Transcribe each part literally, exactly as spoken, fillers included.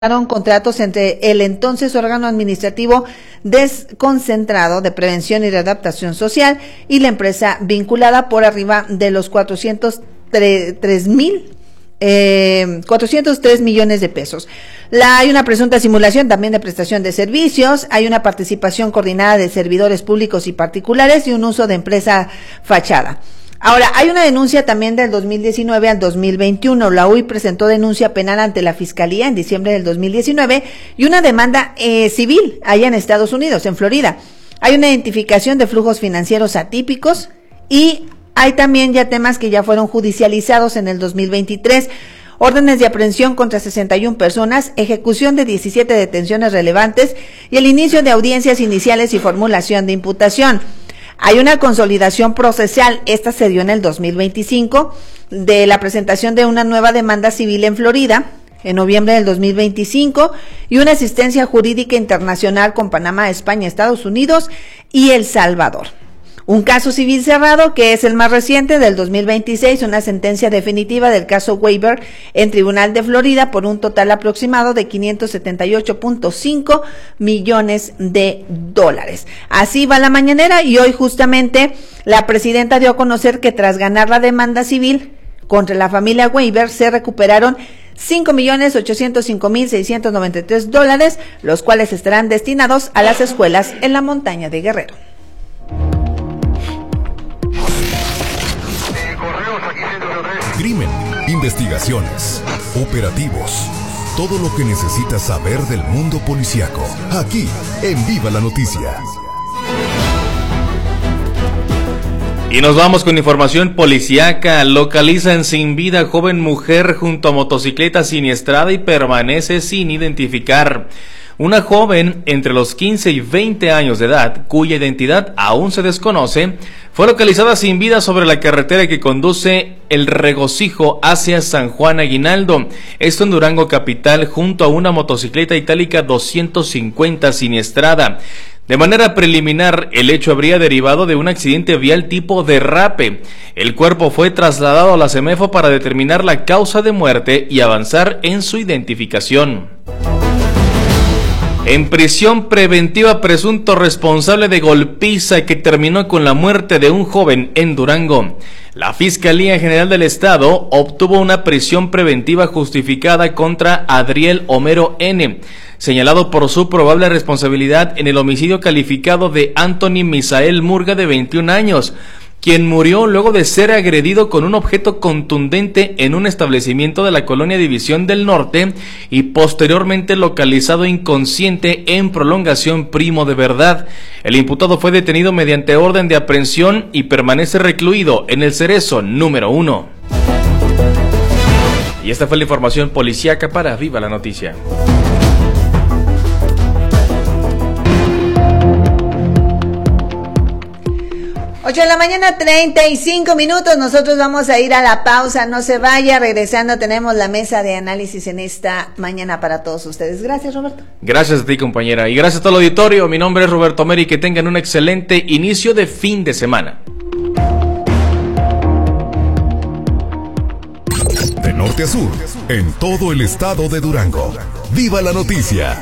contratos entre el entonces órgano administrativo desconcentrado de prevención y readaptación social y la empresa vinculada por arriba de los cuatrocientos tres mil eh, cuatrocientos tres millones de pesos. La, hay una presunta simulación también de prestación de servicios, hay una participación coordinada de servidores públicos y particulares y un uso de empresa fachada. Ahora, hay una denuncia también del dos mil diecinueve al dos mil veintiuno. La U I presentó denuncia penal ante la Fiscalía en diciembre del dos mil diecinueve y una demanda eh, civil allá en Estados Unidos, en Florida. Hay una identificación de flujos financieros atípicos y hay también ya temas que ya fueron judicializados en el dos mil veintitrés. Órdenes de aprehensión contra sesenta y una personas, ejecución de diecisiete detenciones relevantes y el inicio de audiencias iniciales y formulación de imputación. Hay una consolidación procesal, esta se dio en el dos mil veinticinco, de la presentación de una nueva demanda civil en Florida, en noviembre del dos mil veinticinco, y una asistencia jurídica internacional con Panamá, España, Estados Unidos y El Salvador. Un caso civil cerrado, que es el más reciente, del dos mil veintiséis, una sentencia definitiva del caso Waiver en Tribunal de Florida por un total aproximado de quinientos setenta y ocho punto cinco millones de dólares. Así va la mañanera y hoy justamente la presidenta dio a conocer que tras ganar la demanda civil contra la familia Waiver se recuperaron cinco millones ochocientos cinco mil seiscientos noventa y tres dólares, los cuales estarán destinados a las escuelas en la montaña de Guerrero. Crimen, investigaciones, operativos, todo lo que necesitas saber del mundo policíaco, aquí en Viva la Noticia. Y nos vamos con información policíaca. Localizan sin vida joven mujer junto a motocicleta siniestrada y permanece sin identificar. Una joven entre los quince y veinte años de edad, cuya identidad aún se desconoce, fue localizada sin vida sobre la carretera que conduce El Regocijo hacia San Juan Aguinaldo, esto en Durango capital, junto a una motocicleta itálica doscientos cincuenta siniestrada. De manera preliminar, el hecho habría derivado de un accidente vial tipo derrape. El cuerpo fue trasladado a la CEMEFO para determinar la causa de muerte y avanzar en su identificación. En prisión preventiva, presunto responsable de golpiza que terminó con la muerte de un joven en Durango. La Fiscalía General del Estado obtuvo una prisión preventiva justificada contra Adriel Homero N., señalado por su probable responsabilidad en el homicidio calificado de Anthony Misael Murga, de veintiún años, quien murió luego de ser agredido con un objeto contundente en un establecimiento de la colonia División del Norte y posteriormente localizado inconsciente en prolongación Primo de Verdad. El imputado fue detenido mediante orden de aprehensión y permanece recluido en el Cerezo número uno. Y esta fue la información policíaca para Viva la Noticia. ocho de la mañana, treinta y cinco minutos. Nosotros vamos a ir a la pausa. No se vaya. Regresando tenemos la mesa de análisis en esta mañana para todos ustedes. Gracias, Roberto. Gracias a ti, compañera. Y gracias a todo el auditorio. Mi nombre es Roberto Meri. Que tengan un excelente inicio de fin de semana. De norte a sur, en todo el estado de Durango. ¡Viva la noticia!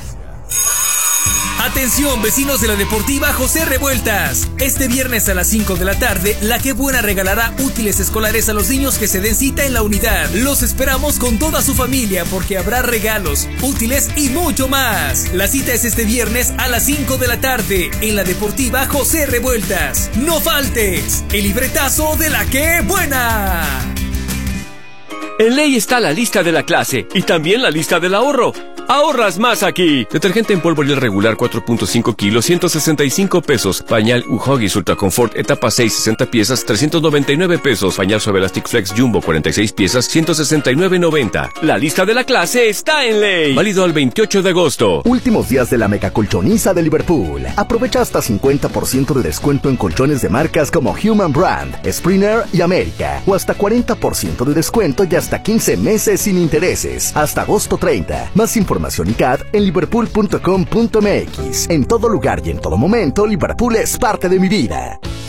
Atención, vecinos de la Deportiva José Revueltas. Este viernes a las cinco de la tarde, La Qué Buena regalará útiles escolares a los niños que se den cita en la unidad. Los esperamos con toda su familia porque habrá regalos, útiles y mucho más. La cita es este viernes a las cinco de la tarde en la Deportiva José Revueltas. ¡No faltes! El libretazo de La Qué Buena. En Ley está la lista de la clase y también la lista del ahorro. ¡Ahorras más aquí! Detergente en polvo Ariel regular cuatro punto cinco kilos, ciento sesenta y cinco pesos. Pañal Huggies Ultra Confort etapa seis, sesenta piezas, trescientos noventa y nueve pesos. Pañal Suave Elastic Flex Jumbo cuarenta y seis piezas, ciento sesenta y nueve noventa. La lista de la clase está en Ley. Válido al veintiocho de agosto. Últimos días de la mega colchoniza de Liverpool. Aprovecha hasta cincuenta por ciento de descuento en colchones de marcas como Human Brand, Springer y América. O hasta cuarenta por ciento de descuento y hasta quince meses sin intereses. Hasta agosto treinta. Más información y C A D en liverpool punto com punto m x. En todo lugar y en todo momento, Liverpool es parte de mi vida.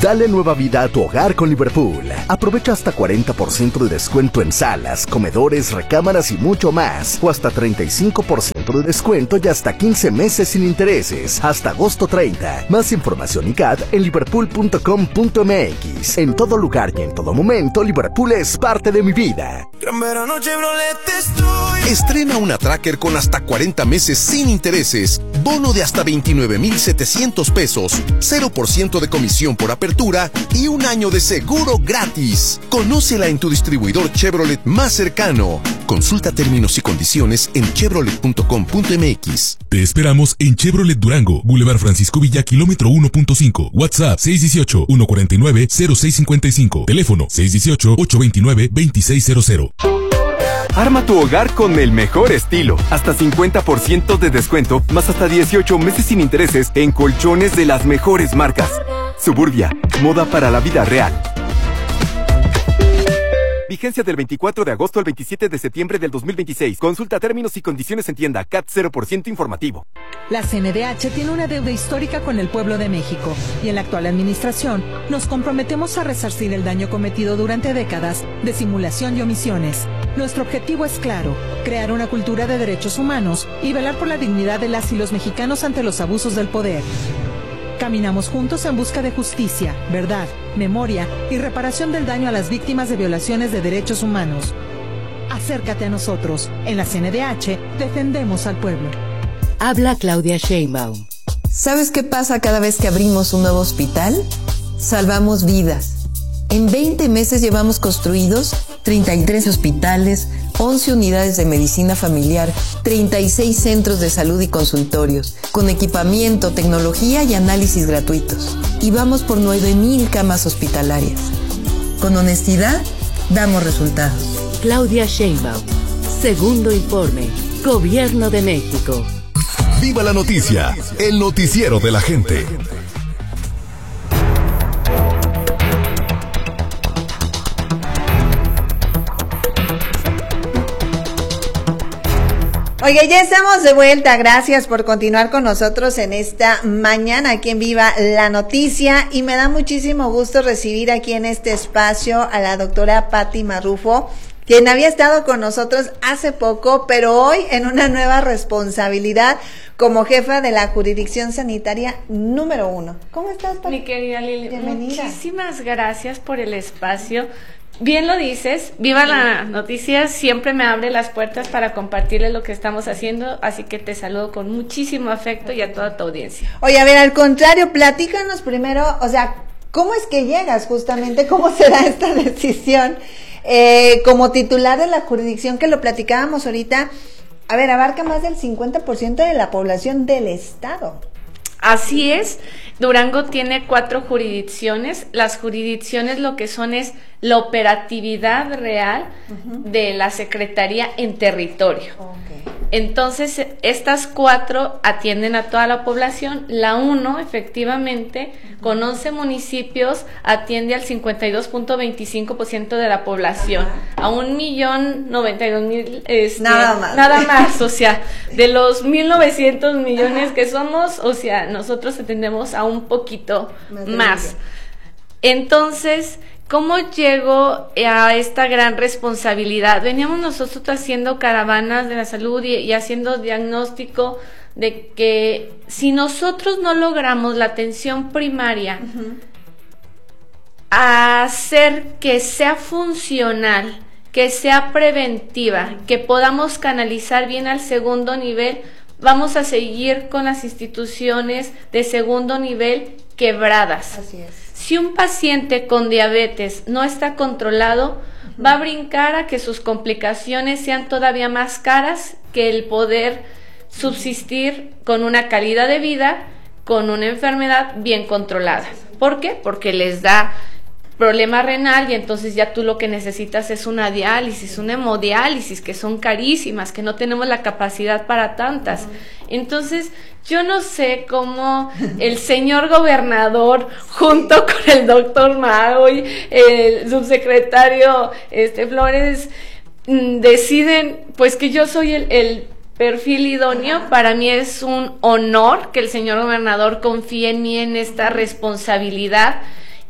Dale nueva vida a tu hogar con Liverpool. Aprovecha hasta cuarenta por ciento de descuento en salas, comedores, recámaras y mucho más. O hasta treinta y cinco por ciento de descuento y hasta quince meses sin intereses. Hasta agosto treinta. Más información y C A D en liverpool punto com punto m x. En todo lugar y en todo momento, Liverpool es parte de mi vida. Gran verano Chevrolet estoy. Estrena una Tracker con hasta cuarenta meses sin intereses. Bono de hasta veintinueve mil setecientos pesos. cero por ciento de comisión por apertura y un año de seguro gratis. Conócela en tu distribuidor Chevrolet más cercano. Consulta términos y condiciones en chevrolet punto com punto m x. Te esperamos en Chevrolet Durango, Boulevard Francisco Villa, kilómetro uno punto cinco. WhatsApp seis uno ocho, uno cuatro nueve, cero seis cinco cinco. Teléfono seis uno ocho, ocho dos nueve, dos seis cero cero. Arma tu hogar con el mejor estilo. Hasta cincuenta por ciento de descuento, más hasta dieciocho meses sin intereses en colchones de las mejores marcas. Suburbia, moda para la vida real. Vigencia del veinticuatro de agosto al veintisiete de septiembre del dos mil veintiséis. Consulta términos y condiciones en tienda. C A T cero por ciento informativo. La C N D H tiene una deuda histórica con el pueblo de México y en la actual administración nos comprometemos a resarcir el daño cometido durante décadas de simulación y omisiones. Nuestro objetivo es claro, crear una cultura de derechos humanos y velar por la dignidad de las y los mexicanos ante los abusos del poder. Caminamos juntos en busca de justicia, verdad, memoria y reparación del daño a las víctimas de violaciones de derechos humanos. Acércate a nosotros. En la C N D H defendemos al pueblo. Habla Claudia Sheinbaum. ¿Sabes qué pasa cada vez que abrimos un nuevo hospital? Salvamos vidas. En veinte meses llevamos construidos treinta y tres hospitales, once unidades de medicina familiar, treinta y seis centros de salud y consultorios, con equipamiento, tecnología y análisis gratuitos. Y vamos por nueve mil camas hospitalarias. Con honestidad, damos resultados. Claudia Sheinbaum. Segundo informe. Gobierno de México. Viva la noticia, el noticiero de la gente. Oye, ya estamos de vuelta. Gracias por continuar con nosotros en esta mañana aquí en Viva la Noticia. Y me da muchísimo gusto recibir aquí en este espacio a la doctora Patti Marrufo, quien había estado con nosotros hace poco, pero hoy en una nueva responsabilidad como jefa de la jurisdicción sanitaria número uno. ¿Cómo estás, Patti? Mi querida Lili, bienvenida. Muchísimas gracias por el espacio. Bien lo dices, Viva la Noticia siempre me abre las puertas para compartirles lo que estamos haciendo, así que te saludo con muchísimo afecto y a toda tu audiencia. Oye, a ver, al contrario, platícanos primero, o sea, ¿cómo es que llegas justamente? ¿Cómo se da esta decisión? Eh, como titular de la jurisdicción, que lo platicábamos ahorita, a ver, abarca más del cincuenta por ciento de la población del estado. Así es, Durango tiene cuatro jurisdicciones. Las jurisdicciones lo que son es la operatividad real uh-huh. de la Secretaría en territorio. Okay. Entonces, estas cuatro atienden a toda la población. La uno, efectivamente, uh-huh. con once municipios, atiende al cincuenta y dos punto veinticinco por ciento de la población. Uh-huh. A un millón noventa y dos mil... Este, nada más. Nada más, o sea, de los mil novecientos millones uh-huh. que somos, o sea, nosotros atendemos a un poquito más. más. Entonces, ¿cómo llego a esta gran responsabilidad? Veníamos nosotros haciendo caravanas de la salud y, y haciendo diagnóstico de que si nosotros no logramos la atención primaria, uh-huh. a hacer que sea funcional, que sea preventiva, que podamos canalizar bien al segundo nivel, vamos a seguir con las instituciones de segundo nivel quebradas. Así es. Si un paciente con diabetes no está controlado, uh-huh. va a brincar a que sus complicaciones sean todavía más caras que el poder subsistir con una calidad de vida, con una enfermedad bien controlada. ¿Por qué? Porque les da problema renal y entonces ya tú lo que necesitas es una diálisis, una hemodiálisis, que son carísimas, que no tenemos la capacidad para tantas. Entonces, yo no sé cómo el señor gobernador, junto con el doctor Mago y el subsecretario este Flores, deciden pues que yo soy el, el perfil idóneo. Para mí es un honor que el señor gobernador confíe en mí en esta responsabilidad.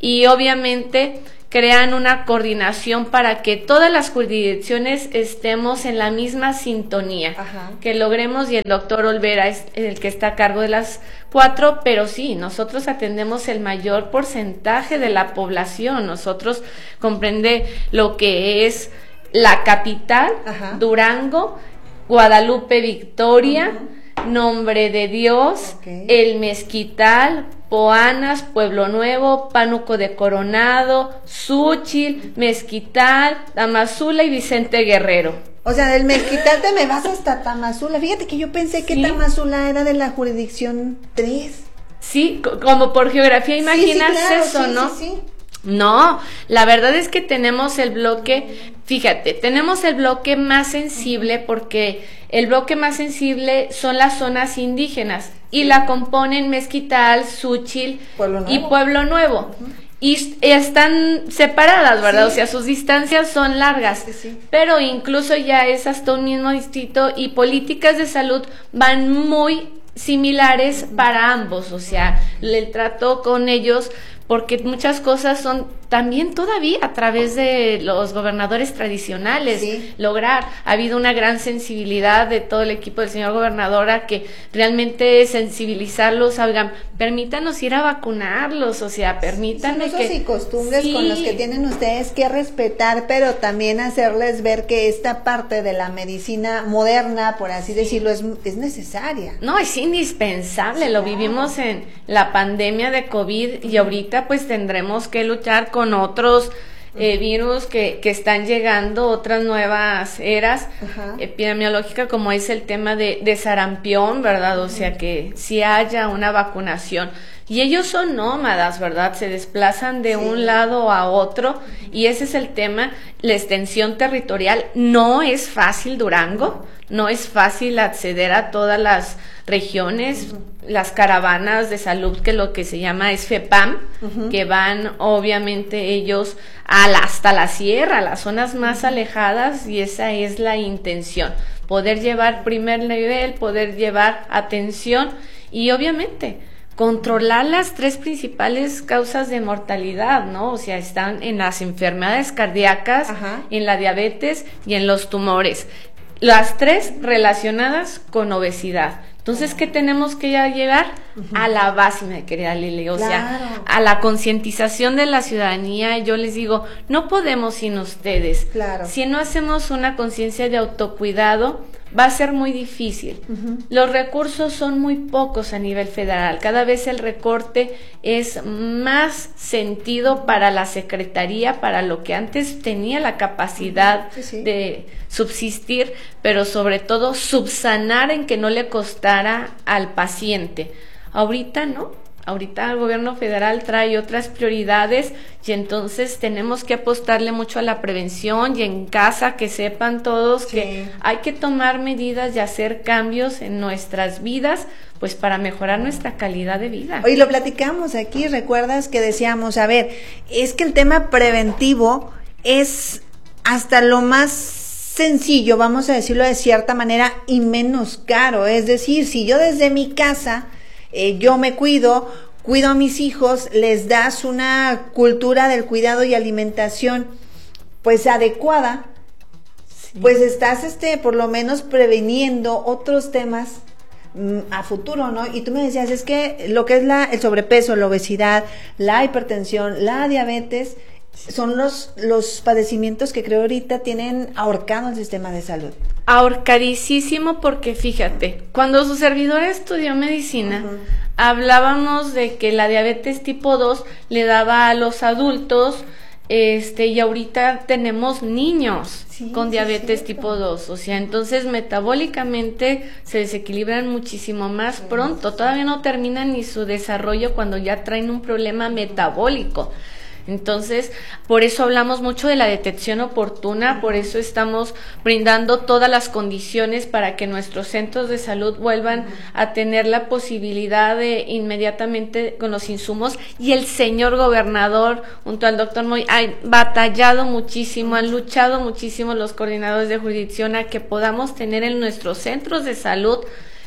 y obviamente crean una coordinación para que todas las jurisdicciones estemos en la misma sintonía, Ajá. que logremos, y el doctor Olvera es el que está a cargo de las cuatro, pero sí, nosotros atendemos el mayor porcentaje de la población, nosotros comprende lo que es la capital, Ajá. Durango, Guadalupe Victoria, uh-huh. Nombre de Dios, okay. El Mezquital, Poanas, Pueblo Nuevo, Pánuco de Coronado, Xúchil, Mezquital, Tamazula y Vicente Guerrero. O sea, del Mezquital te me vas hasta Tamazula. Fíjate que yo pensé que ¿Sí? Tamazula era de la jurisdicción tres. Sí, como por geografía imaginas sí, sí, claro, eso, sí, ¿no? Sí, sí. No, la verdad es que tenemos el bloque, fíjate, tenemos el bloque más sensible porque el bloque más sensible son las zonas indígenas y la componen Mezquital, Xúchil Pueblo y Pueblo Nuevo. Uh-huh. Y están separadas, ¿verdad? Sí. O sea, sus distancias son largas, sí, sí. Pero incluso ya es hasta un mismo distrito y políticas de salud van muy similares uh-huh. para ambos, o sea, el trato con ellos, porque muchas cosas son también todavía a través de los gobernadores tradicionales sí. lograr. Ha habido una gran sensibilidad de todo el equipo del señor gobernador a que realmente sensibilizarlos, oigan, permítanos ir a vacunarlos, o sea, permítanos son usos que... y costumbres sí. con los que tienen ustedes que respetar, pero también hacerles ver que esta parte de la medicina moderna, por así sí. decirlo, es, es necesaria. No, es indispensable, sí, lo claro. vivimos en la pandemia de COVID y ahorita pues tendremos que luchar con con otros eh, virus que, que están llegando, otras nuevas eras Ajá. epidemiológicas, como es el tema de, de sarampión, ¿verdad? O sea, que si haya una vacunación. Y ellos son nómadas, ¿verdad? Se desplazan de sí. un lado a otro y ese es el tema. La extensión territorial no es fácil, Durango, no es fácil acceder a todas las regiones, uh-huh. las caravanas de salud, que lo que se llama es FEPAM, uh-huh. que van obviamente ellos a la, hasta la sierra, a las zonas más alejadas, y esa es la intención, poder llevar primer nivel, poder llevar atención y obviamente controlar las tres principales causas de mortalidad, ¿no? O sea, están en las enfermedades cardíacas, Ajá. en la diabetes y en los tumores. Las tres relacionadas con obesidad. Entonces, ¿qué tenemos que ya llegar? Uh-huh. A la base, mi querida Lili, o claro. sea, a la concientización de la ciudadanía. Yo les digo, no podemos sin ustedes. Claro. Si no hacemos una conciencia de autocuidado, va a ser muy difícil. Uh-huh. Los recursos son muy pocos a nivel federal. Cada vez el recorte es más sentido para la Secretaría, para lo que antes tenía la capacidad uh-huh. sí, sí. de subsistir, pero sobre todo subsanar en que no le costara al paciente. Ahorita no. Ahorita el gobierno federal trae otras prioridades y entonces tenemos que apostarle mucho a la prevención y en casa que sepan todos sí. que hay que tomar medidas y hacer cambios en nuestras vidas, pues para mejorar nuestra calidad de vida. Hoy lo platicamos aquí, recuerdas que decíamos, a ver, es que el tema preventivo es hasta lo más sencillo, vamos a decirlo de cierta manera, y menos caro. Es decir, si yo desde mi casa Eh, yo me cuido, cuido a mis hijos, les das una cultura del cuidado y alimentación pues adecuada, sí. pues estás este por lo menos preveniendo otros temas mm, a futuro, ¿no? Y tú me decías, es que lo que es la el sobrepeso, la obesidad, la hipertensión, la diabetes, son los, los padecimientos que creo ahorita tienen ahorcado el sistema de salud. Ahorcadísimo, porque fíjate, cuando su servidora estudió medicina, uh-huh. hablábamos de que la diabetes tipo dos le daba a los adultos, este, y ahorita tenemos niños sí, con diabetes sí, tipo dos, o sea, entonces metabólicamente se desequilibran muchísimo más sí, pronto, sí. todavía no terminan ni su desarrollo cuando ya traen un problema metabólico. Entonces, por eso hablamos mucho de la detección oportuna, por eso estamos brindando todas las condiciones para que nuestros centros de salud vuelvan uh-huh. a tener la posibilidad de inmediatamente con los insumos. Y el señor gobernador, junto al doctor Moy, han batallado muchísimo, han luchado muchísimo los coordinadores de jurisdicción a que podamos tener en nuestros centros de salud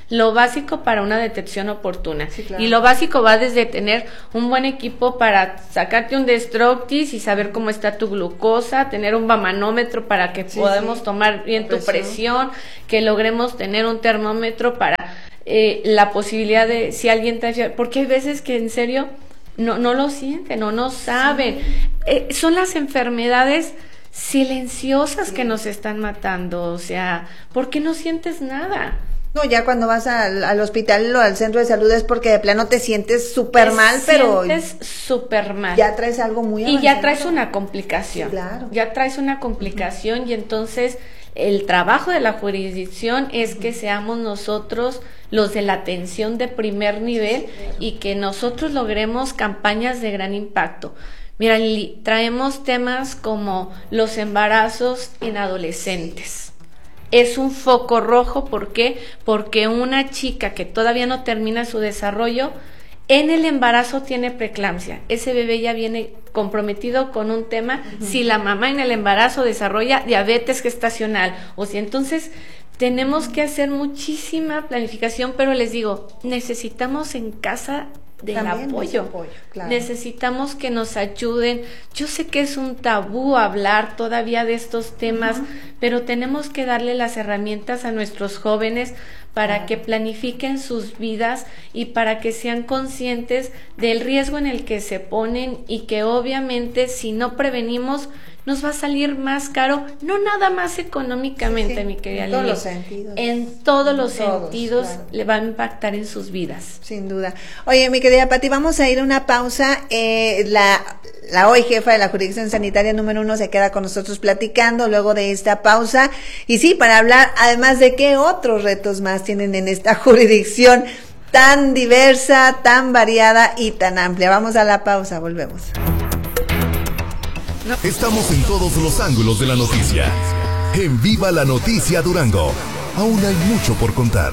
lo básico para una detección oportuna. Sí, claro. Y lo básico va desde tener un buen equipo para sacarte un Destructis y saber cómo está tu glucosa, tener un bamanómetro para que sí, podamos sí. tomar bien tu presión, que logremos tener un termómetro para eh, la posibilidad de si alguien te... Porque hay veces que en serio no, no lo sienten o no saben. Sí. Eh, son las enfermedades silenciosas sí. que nos están matando, o sea, ¿por qué no sientes nada? No, ya cuando vas al, al hospital o al centro de salud es porque de plano te sientes súper mal, pero... Te sientes súper mal. Ya traes algo muy avanzado. Y ya traes una complicación. Sí, claro. Ya traes una complicación uh-huh. y entonces el trabajo de la jurisdicción es uh-huh. que seamos nosotros los de la atención de primer nivel sí, claro. y que nosotros logremos campañas de gran impacto. Mira, Lili, traemos temas como los embarazos en adolescentes. Es un foco rojo, ¿por qué? Porque una chica que todavía no termina su desarrollo, en el embarazo tiene preeclampsia. Ese bebé ya viene comprometido con un tema, uh-huh. si la mamá en el embarazo desarrolla diabetes gestacional, o si entonces tenemos que hacer muchísima planificación, pero les digo, necesitamos en casa del También apoyo, apoyo claro. necesitamos que nos ayuden. Yo sé que es un tabú hablar todavía de estos temas, uh-huh. pero tenemos que darle las herramientas a nuestros jóvenes para uh-huh. que planifiquen sus vidas y para que sean conscientes del riesgo en el que se ponen y que obviamente si no prevenimos nos va a salir más caro, no nada más económicamente, sí, sí. mi querida Lili. En todos los sentidos. En todos en los todos, sentidos claro. le va a impactar en sus vidas. Sin duda. Oye, mi querida Pati, vamos a ir a una pausa. Eh, la, la hoy jefa de la jurisdicción sanitaria número uno se queda con nosotros platicando luego de esta pausa. Y sí, para hablar además de qué otros retos más tienen en esta jurisdicción tan diversa, tan variada y tan amplia. Vamos a la pausa, volvemos. Estamos en todos los ángulos de la noticia. En Viva la Noticia Durango. Aún hay mucho por contar.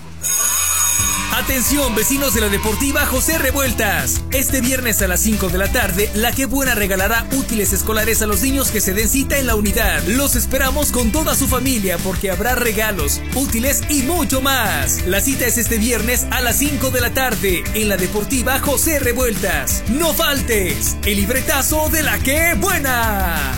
Atención, vecinos de la Deportiva José Revueltas. Este viernes a las cinco de la tarde, La Que Buena regalará útiles escolares a los niños que se den cita en la unidad. Los esperamos con toda su familia porque habrá regalos, útiles y mucho más. La cita es este viernes a las cinco de la tarde en la Deportiva José Revueltas. ¡No faltes! El libretazo de La Que Buena.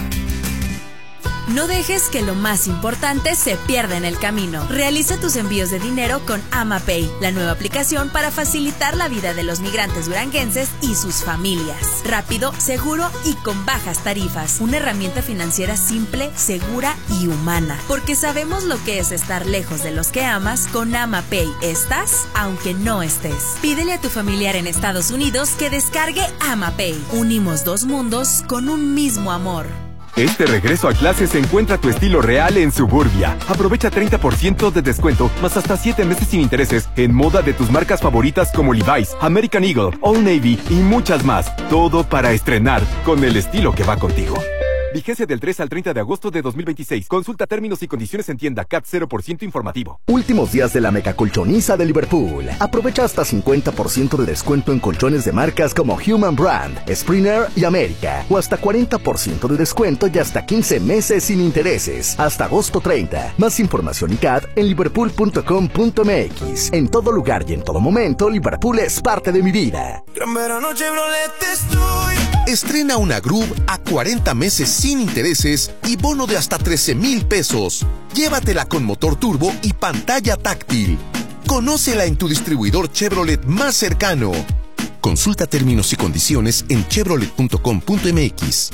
No dejes que lo más importante se pierda en el camino. Realiza tus envíos de dinero con AmaPay, la nueva aplicación para facilitar la vida de los migrantes duranguenses y sus familias. Rápido, seguro y con bajas tarifas. Una herramienta financiera simple, segura y humana. Porque sabemos lo que es estar lejos de los que amas. Con AmaPay estás, aunque no estés. Pídele a tu familiar en Estados Unidos que descargue AmaPay. Unimos dos mundos con un mismo amor. Este regreso a clases se encuentra tu estilo real en Suburbia. Aprovecha treinta por ciento de descuento, más hasta siete meses sin intereses en moda de tus marcas favoritas como Levi's, American Eagle, Old Navy y muchas más. Todo para estrenar con el estilo que va contigo. Vigencia del tres al treinta de agosto de dos mil veintiséis. Consulta términos y condiciones en tienda. C A T cero por ciento informativo. Últimos días de la mega colchoniza de Liverpool. Aprovecha hasta cincuenta por ciento de descuento en colchones de marcas como Human Brand, Springer y América. O hasta cuarenta por ciento de descuento y hasta quince meses sin intereses. Hasta agosto treinta. Más información y C A T en liverpool punto com punto m x. En todo lugar y en todo momento, Liverpool es parte de mi vida. Gran verano Chevrolet estoy. Estrena una Groove a cuarenta meses sin intereses y bono de hasta trece mil pesos. Llévatela con motor turbo y pantalla táctil. Conócela en tu distribuidor Chevrolet más cercano. Consulta términos y condiciones en chevrolet punto com punto m x.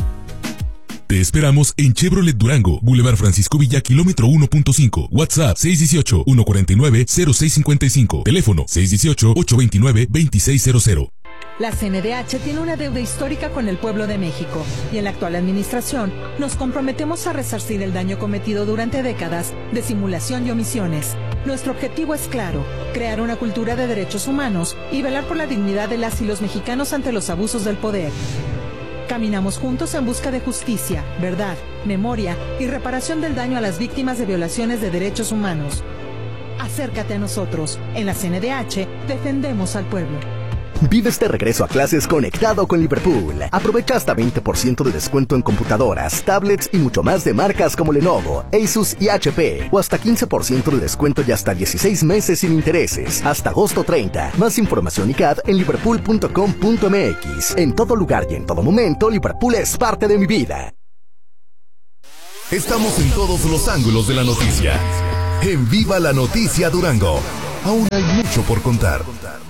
Te esperamos en Chevrolet Durango, Boulevard Francisco Villa, kilómetro uno punto cinco. WhatsApp seis uno ocho, uno cuatro nueve, cero seis cinco cinco. Teléfono seis uno ocho, ocho dos nueve, dos seis cero cero. La C N D H tiene una deuda histórica con el pueblo de México y en la actual administración nos comprometemos a resarcir el daño cometido durante décadas de simulación y omisiones. Nuestro objetivo es claro, crear una cultura de derechos humanos y velar por la dignidad de las y los mexicanos ante los abusos del poder. Caminamos juntos en busca de justicia, verdad, memoria y reparación del daño a las víctimas de violaciones de derechos humanos. Acércate a nosotros. En la C N D H defendemos al pueblo. Vive este regreso a clases conectado con Liverpool. Aprovecha hasta veinte por ciento de descuento en computadoras, tablets y mucho más de marcas como Lenovo, Asus y H P. O hasta quince por ciento de descuento y hasta dieciséis meses sin intereses. Hasta agosto treinta. Más información y C A D en liverpool punto com punto m x. En todo lugar y en todo momento, Liverpool es parte de mi vida. Estamos en todos los ángulos de la noticia. En Viva la Noticia Durango. Aún hay mucho por contar.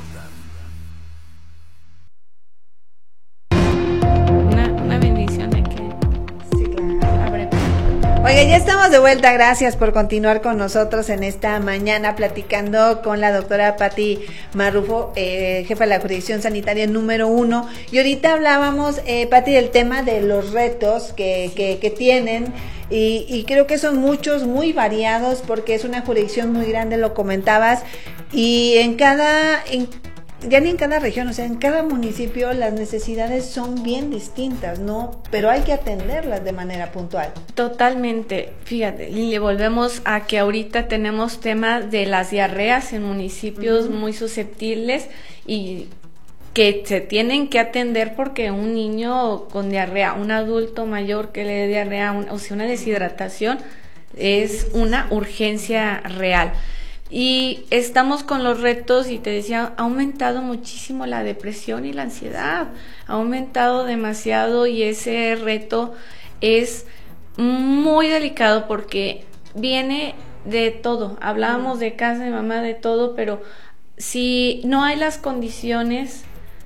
Oiga, ya estamos de vuelta, gracias por continuar con nosotros en esta mañana platicando con la doctora Pati Marrufo, eh, jefa de la jurisdicción sanitaria número uno, y ahorita hablábamos, eh, Pati, del tema de los retos que, que, que tienen, y, y creo que son muchos, muy variados, porque es una jurisdicción muy grande, lo comentabas, y en cada... En, ya ni en cada región, o sea, en cada municipio las necesidades son bien distintas, ¿no? Pero hay que atenderlas de manera puntual. Totalmente. Fíjate, Lili, volvemos a que ahorita tenemos tema de las diarreas en municipios uh-huh. muy susceptibles y que se tienen que atender porque un niño con diarrea, un adulto mayor que le dé diarrea, un, o sea, una deshidratación, es una urgencia real. Y estamos con los retos y te decía, ha aumentado muchísimo la depresión y la ansiedad, ha aumentado demasiado y ese reto es muy delicado porque viene de todo. Hablábamos de casa de mamá, de todo, pero si no hay las condiciones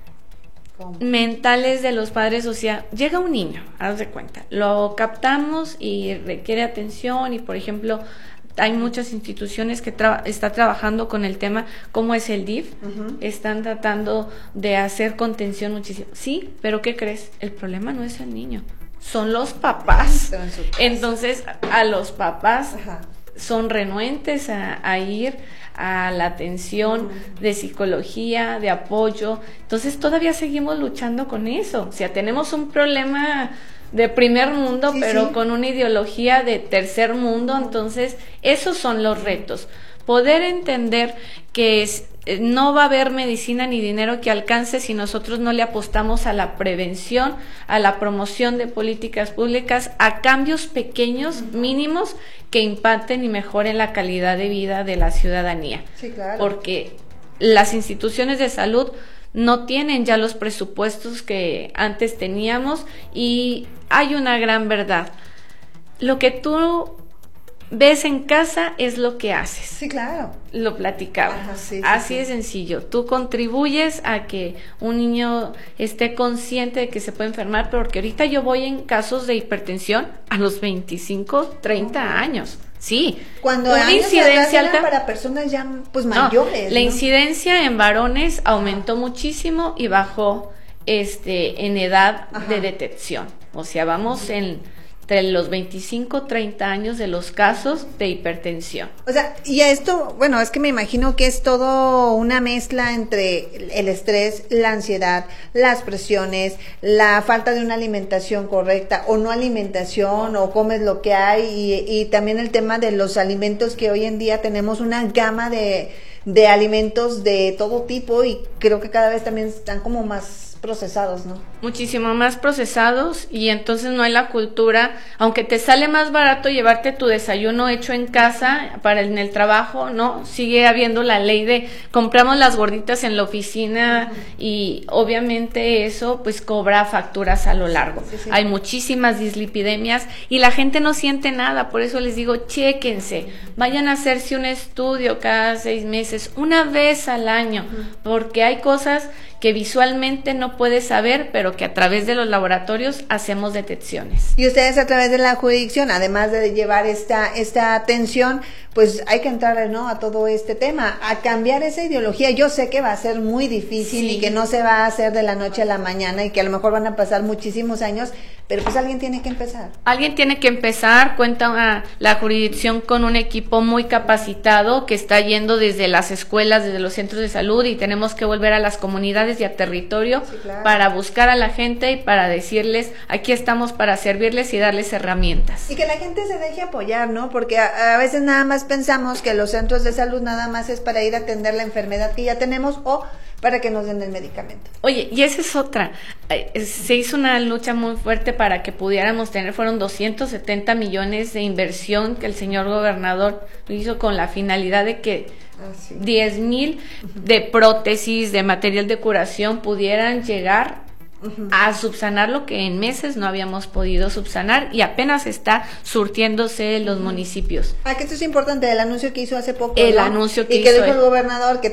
¿Cómo? mentales de los padres, o sea, llega un niño, haz de cuenta, lo captamos y requiere atención y, por ejemplo, hay muchas instituciones que tra- está trabajando con el tema, como es el D I F, uh-huh. están tratando de hacer contención muchísimo. Sí, pero ¿qué crees? El problema no es el niño, son los papás. Entonces, a los papás Ajá. son renuentes a, a ir a la atención uh-huh. de psicología, de apoyo. Entonces, todavía seguimos luchando con eso. O sea, tenemos un problema de primer mundo, sí, pero sí. con una ideología de tercer mundo, entonces esos son los retos. Poder entender que es, no va a haber medicina ni dinero que alcance si nosotros no le apostamos a la prevención, a la promoción de políticas públicas, a cambios pequeños, mínimos, que impacten y mejoren la calidad de vida de la ciudadanía. Sí, claro. Porque las instituciones de salud no tienen ya los presupuestos que antes teníamos y hay una gran verdad. Lo que tú ves en casa es lo que haces. Sí, claro. Lo platicaba. Ajá, sí, sí, Así sí. de sencillo. Tú contribuyes a que un niño esté consciente de que se puede enfermar, porque ahorita yo voy en casos de hipertensión a los veinticinco, treinta uh-huh. años. Sí. Cuando una incidencia alta para personas ya pues mayores. No, la ¿no? incidencia en varones aumentó muchísimo y bajó este en edad Ajá. de detección. O sea, vamos uh-huh. en entre los veinticinco, treinta años de los casos de hipertensión. O sea, y a esto, bueno, es que me imagino que es todo una mezcla entre el estrés, la ansiedad, las presiones, la falta de una alimentación correcta o no alimentación o comes lo que hay y, y también el tema de los alimentos, que hoy en día tenemos una gama de, de alimentos de todo tipo y creo que cada vez también están como más procesados, ¿no? Muchísimo más procesados y entonces no hay la cultura, aunque te sale más barato llevarte tu desayuno hecho en casa para en el trabajo, ¿no? Sigue habiendo la ley de compramos las gorditas en la oficina uh-huh. y obviamente eso pues cobra facturas a lo largo. Sí, sí. Hay muchísimas dislipidemias y la gente no siente nada, por eso les digo, chéquense, vayan a hacerse un estudio cada seis meses, una vez al año, uh-huh. porque hay cosas que visualmente no puedes saber, pero que a través de los laboratorios hacemos detecciones. Y ustedes a través de la jurisdicción, además de llevar esta esta atención, pues hay que entrar, ¿no?, a todo este tema, a cambiar esa ideología. Yo sé que va a ser muy difícil sí. y que no se va a hacer de la noche a la mañana y que a lo mejor van a pasar muchísimos años, pero pues alguien tiene que empezar. Alguien tiene que empezar, cuenta la jurisdicción con un equipo muy capacitado que está yendo desde las escuelas, desde los centros de salud y tenemos que volver a las comunidades y a territorio sí, claro. para buscar a la gente y para decirles, aquí estamos para servirles y darles herramientas. Y que la gente se deje apoyar, ¿no? Porque a, a veces nada más pensamos que los centros de salud nada más es para ir a atender la enfermedad que ya tenemos o para que nos den el medicamento. Oye, y esa es otra. Se hizo una lucha muy fuerte para que pudiéramos tener, fueron doscientos setenta millones de inversión que el señor gobernador hizo con la finalidad de que ah, sí. diez mil de prótesis, de material de curación pudieran llegar Uh-huh. a subsanar lo que en meses no habíamos podido subsanar y apenas está surtiéndose en los uh-huh. municipios. Ah, que esto es importante, el anuncio que hizo hace poco. El ¿no? anuncio que y que hizo dijo el el gobernador que